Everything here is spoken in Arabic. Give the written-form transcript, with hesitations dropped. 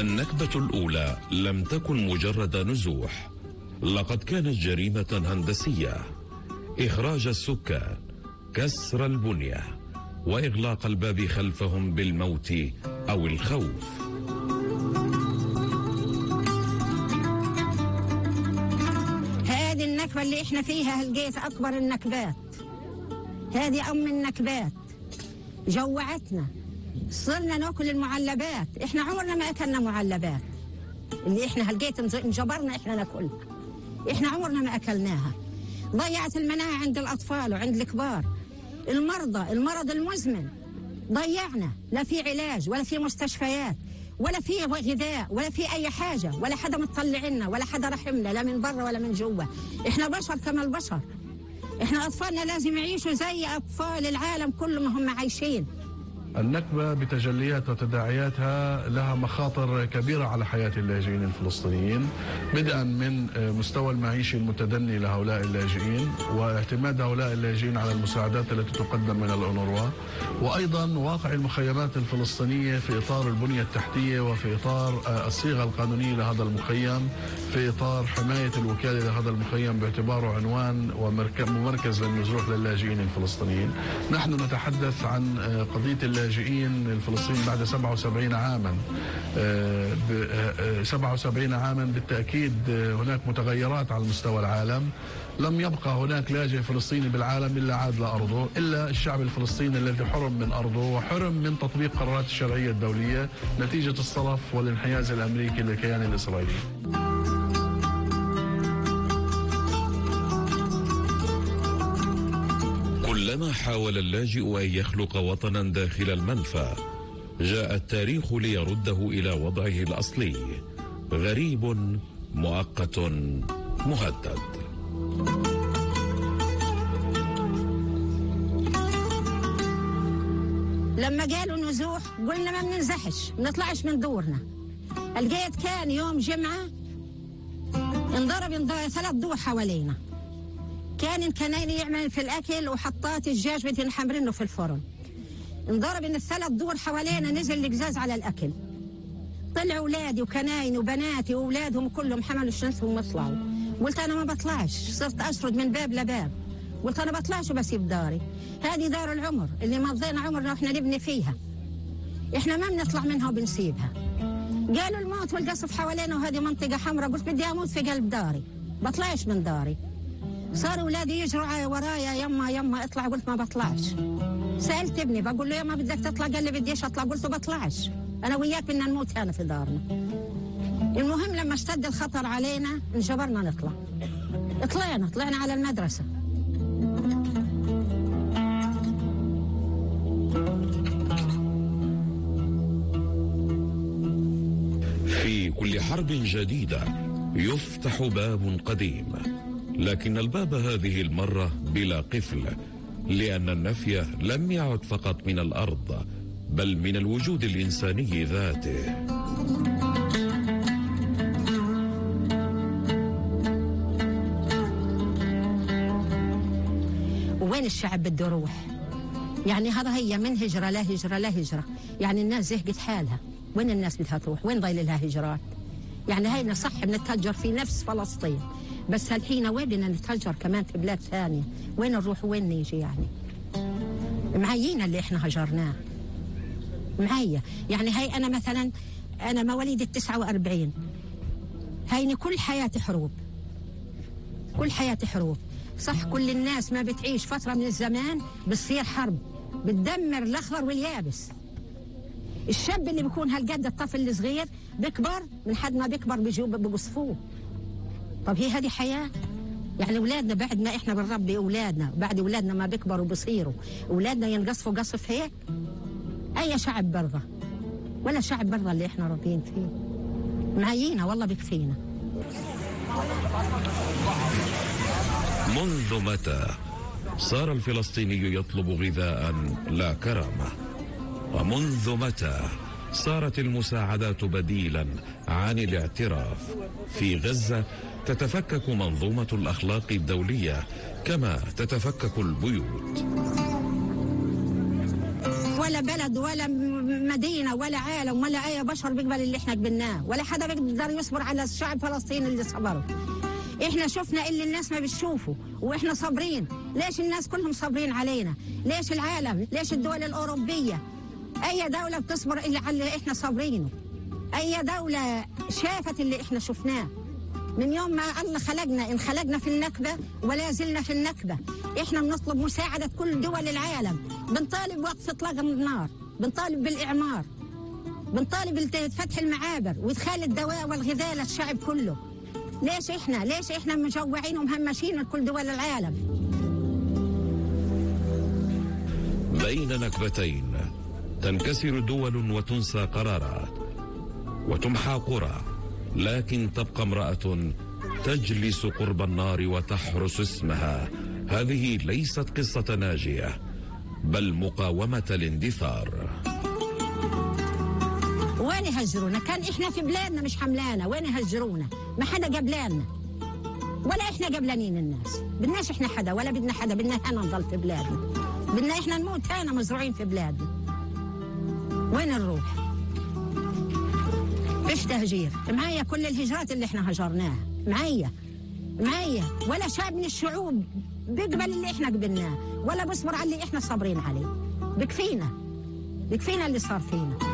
النكبة الأولى لم تكن مجرد نزوح، لقد كانت جريمة هندسية: إخراج السكان، كسر البنية، وإغلاق الباب خلفهم بالموت أو الخوف. هذه النكبة اللي احنا فيها لقيت أكبر النكبات، هذه أم النكبات، جوعتنا، صرنا ناكل المعلبات. احنا عمرنا ما أكلنا معلبات اللي احنا لقيت انجبرنا احنا ناكلها، احنا عمرنا ما أكلناها. ضيعت المناعة عند الأطفال وعند الكبار. المرض المزمن ضيعنا، لا في علاج ولا في مستشفيات ولا في غذاء ولا في أي حاجة، ولا حدا مطلعنا ولا حدا رحمنا، لا من برا ولا من جوا. احنا بشر كما البشر، احنا أطفالنا لازم يعيشوا زي أطفال العالم كله ما هم عايشين. النكبة بتجلياتها وتداعياتها لها مخاطر كبيرة على حياة اللاجئين الفلسطينيين، بدءا من مستوى المعيشي المتدني لهؤلاء اللاجئين، واعتماد هؤلاء اللاجئين على المساعدات التي تقدم من الأونروا، وأيضا واقع المخيمات الفلسطينية في إطار البنية التحتية وفي إطار الصيغة القانونية لهذا المخيم، في إطار حماية الوكالة لهذا المخيم باعتباره عنوان ومركز للنزوح للاجئين الفلسطينيين. نحن نتحدث عن قضية اللاجئين الفلسطينيين بعد 77 عاما. 77 عاما بالتأكيد هناك متغيرات على مستوى العالم، لم يبقى هناك لاجئ فلسطيني بالعالم إلا عاد لأرضه، إلا الشعب الفلسطيني الذي حرم من أرضه وحرم من تطبيق قرارات الشرعية الدولية نتيجة الصرف والانحياز الأمريكي للكيان الإسرائيلي. كلما حاول اللاجئ أن يخلق وطنا داخل المنفى، جاء التاريخ ليرده إلى وضعه الأصلي: غريب، مؤقت، مهدد. لما قالوا نزوح قلنا ما بننزحش، ما نطلعش من دورنا. لقيت كان يوم جمعة انضرب 3 ضوء حوالينا، كان يعمل في الأكل وحطات الدجاج بدهن حمرينه في الفرن. انضرب ان ال3 دور حوالينا، نزل القزاز على الأكل. طلعوا أولادي وكناين وبناتي وأولادهم كلهم حملوا شنطهم وطلعوا. قلت أنا ما بطلعش، صرت أشرد من باب لباب. قلت أنا بطلعش وبسيب داري، هذه دار العمر اللي مضينا عمرنا وإحنا نبني فيها، إحنا ما بنطلع منها وبنسيبها. قالوا الموت والقصف حوالينا وهذه منطقة حمراء. قلت بدي أموت في قلب داري، بطلعش من داري. صار أولادي يجروا ورايا، يما اطلع. قلت ما بطلعش. سألت ابني بقول له يما بدك تطلع؟ قال لي بديش أطلع. قلت له بطلعش، أنا وياك بدنا نموت هنا في دارنا. المهم لما اشتد الخطر علينا انجبرنا نطلع. طلعنا على المدرسة. في كل حرب جديدة يفتح باب قديم، لكن الباب هذه المرة بلا قفل، لأن النفي لم يعد فقط من الأرض بل من الوجود الإنساني ذاته. وين الشعب بده يروح؟ يعني هذا هي من هجرة لا هجرة لا هجرة، يعني الناس زهقت حالها. وين الناس بدها تروح؟ وين ضايل لها هجرات؟ يعني هينا صح بنتهجر في نفس فلسطين، بس الحين وين بدنا نتهجر كمان في بلاد ثانية؟ وين نروح وين نيجي؟ يعني معينا اللي احنا هجرناه معايا. يعني هاي أنا مثلا أنا مواليد 49، هيني كل حياتي حروب، كل حياتي حروب. صح كل الناس ما بتعيش فترة من الزمان بتصير حرب بتدمر الأخضر واليابس. الشاب اللي بيكون هالقد الطفل الصغير بيكبر، من حد ما بيكبر بيجوا بقصفوه. طب هي هذه حياة؟ يعني أولادنا بعد ما إحنا بنربي أولادنا، بعد أولادنا ما بيكبروا بيصيروا أولادنا ينقصفوا قصف هيك؟ أي شعب برضه ولا شعب برضه اللي إحنا راضيين فيه. معينا والله بكفينا. منذ متى صار الفلسطيني يطلب غذاء لا كرامة؟ ومنذ متى صارت المساعدات بديلا عن الاعتراف؟ في غزة تتفكك منظومة الأخلاق الدولية كما تتفكك البيوت. ولا بلد ولا مدينة ولا عالم ولا أي بشر بيقبل اللي احنا قبلناه، ولا حدا بيقدر يصبر على الشعب فلسطين اللي صبروا. احنا شفنا اللي الناس ما بتشوفه واحنا صابرين. ليش الناس كلهم صابرين علينا؟ ليش العالم؟ ليش الدول الأوروبية؟ أي دولة بتصبر إلا على اللي احنا صابرينه؟ أي دولة شافت اللي احنا شفناه؟ من يوم ما الله خلقنا انخلقنا في النكبة ولا زلنا في النكبة. احنا بنطلب مساعدة كل دول العالم، بنطالب وقف اطلاق النار، بنطالب بالإعمار، بنطالب بفتح المعابر وإدخال الدواء والغذاء للشعب كله. ليش احنا مجوعين ومهمشين لكل دول العالم؟ بين نكبتين تنكسر دول وتنسى قرارات وتمحى قرى، لكن تبقى امرأة تجلس قرب النار وتحرس اسمها. هذه ليست قصة ناجية بل مقاومة الاندثار. وين يهجرونا؟ كان احنا في بلادنا مش حملانا، وين يهجرونا؟ ما حدا قبلانا ولا احنا قبلانين الناس. بدناش احنا حدا ولا بدنا حدا، بدنا احنا نضل في بلادنا، بدنا احنا نموت هنا مزروعين في بلادنا. وين نروح؟ فيش تهجير. معايا كل الهجرات اللي احنا هجرناها، معايا ولا شعب من الشعوب بيقبل اللي احنا قبلناه ولا بيصبر على اللي احنا صابرين عليه. بكفينا اللي صار فينا.